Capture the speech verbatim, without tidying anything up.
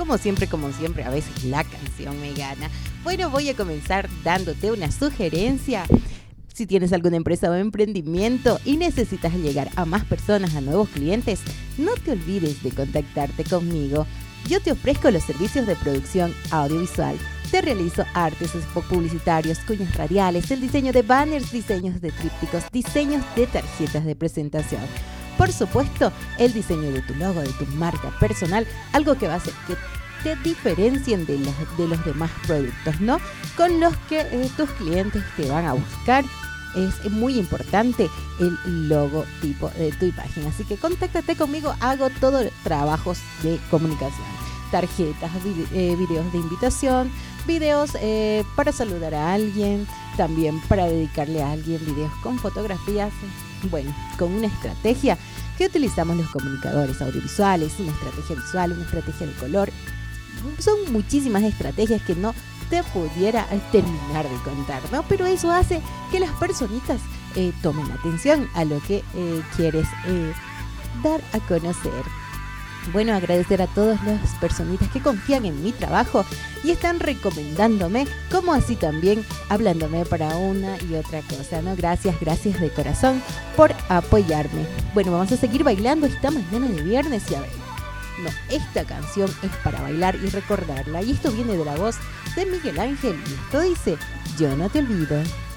como siempre, como siempre, a veces la canción me gana. Bueno, voy a comenzar dándote una sugerencia. Si tienes alguna empresa o emprendimiento y necesitas llegar a más personas, a nuevos clientes, no te olvides de contactarte conmigo. Yo te ofrezco los servicios de producción audiovisual. Te realizo artes, spots publicitarios, cuñas radiales, el diseño de banners, diseños de trípticos, diseños de tarjetas de presentación. Por supuesto, el diseño de tu logo, de tu marca personal, algo que va a hacer que te diferencien de los, de los demás productos, ¿no? Con los que eh, tus clientes te van a buscar. Es muy importante el logotipo de tu imagen. Así que contáctate conmigo, hago todos los trabajos de comunicación. Tarjetas, vide- eh, videos de invitación, videos eh, para saludar a alguien, también para dedicarle a alguien, videos con fotografías. Bueno, con una estrategia que utilizamos los comunicadores audiovisuales, una estrategia visual, una estrategia de color. Son muchísimas estrategias que no te pudiera terminar de contar, ¿no? Pero eso hace que las personitas eh, tomen atención a lo que eh, quieres eh, dar a conocer. Bueno, agradecer a todas las personitas que confían en mi trabajo y están recomendándome, como así también hablándome para una y otra cosa, ¿no? Gracias, gracias de corazón por apoyarme. Bueno, vamos a seguir bailando esta mañana de viernes y a ver. No, esta canción es para bailar y recordarla. Y esto viene de la voz de Miguel Ángel. Y esto dice, yo no te olvido.